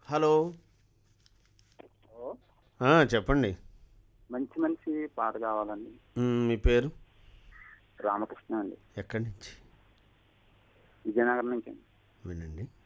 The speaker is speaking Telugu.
హలో. ఓ, చెప్పండి. మంచి మంచి పాట కావాలండి. మీ పేరు? రామకృష్ణ అండి, ఎక్కడి నుంచి? విజయనగరం నుంచి అండి. వినండి.